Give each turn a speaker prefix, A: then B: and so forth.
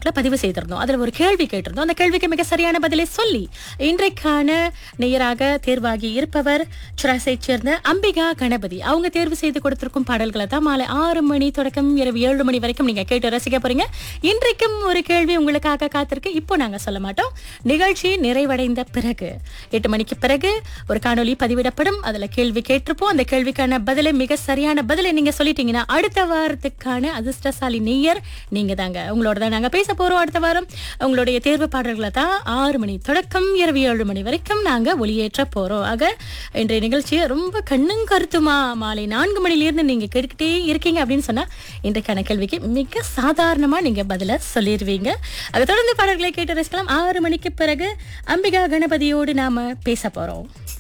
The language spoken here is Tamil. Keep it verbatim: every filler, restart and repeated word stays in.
A: Facebookல பதிவு செய்திருந்தோம். அதுல ஒரு கேள்வி கேட்டிருந்தோம். அந்த கேள்விக்கு மிக சரியான பதிலை சொல்லி இன்றைக்கான நேயராக தேர்வாகி இருப்பவர் சுராசைச் சேர்ந்த அம்பிகா கணபதி. அவங்க தேர்வு செய்து கொடுத்திருக்கும் பாடல்களை தான் மாலை ஆறு மணி தொடக்கம் இரவு ஏழு மணி வரைக்கும் நீங்க கேட்டு ரசிக்க போறீங்க. இன்றைக்கும் ஒரு கேள்வி உங்களுக்காக காத்திருக்கு. இப்போ நாங்க சொல்ல மாட்டோம். நிகழ்ச்சி நிறைவடைந்த பிறகு எட்டு மணிக்கு பிறகு ஒரு காணொளி பதிவிடப்படும். அதுல கேள்வி கேட்டிருப்போம். அந்த கேள்விக்கான பதிலை மிக சரியான பதிலை நீங்க சொல்லிட்டீங்கன்னா அடுத்த வாரத்துக்கான அதிர்ஷ்டசாலி நேயர் நீங்க தாங்க. உங்களோட தான் நாங்க பேச போறோம். அடுத்த வாரம் உங்களுடைய தேர்வு பாடல்களை தான் ஆறு மணி தொடக்கம் இரவு ஏழு மணி வரைக்கும் நாங்க ஒளியேற்ற போறோம். ஆக இன்றைய நிகழ்ச்சியை ரொம்ப கண்ணும் கருத்துமா மாலை நான்கு மணிலிருந்து நீங்க கேட்டுக்கிட்டே இருக்கீங்க அப்படின்னு சொன்னா இன்றைக்கான கேள்விக்கு மிக சாதாரணமா நீங்க பதில சொல்லிடுவீங்க. அதை தொடர்ந்து பாடல்களை கேட்டு ரசிக்கலாம். ஆறு மணிக்கு பிறகு அம்பிகா கணபதியோடு நாம பேச போறோம்.